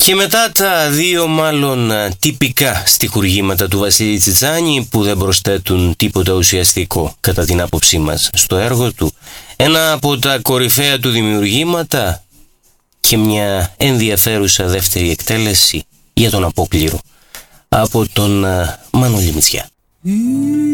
Και μετά τα δύο μάλλον τυπικά στιχουργήματα του Βασίλη Τσιτσάνη, που δεν προσθέτουν τίποτα ουσιαστικό κατά την άποψή μας στο έργο του, ένα από τα κορυφαία του δημιουργήματα και μια ενδιαφέρουσα δεύτερη εκτέλεση για τον Απόκληρο από τον Μανώλη Μητσιά.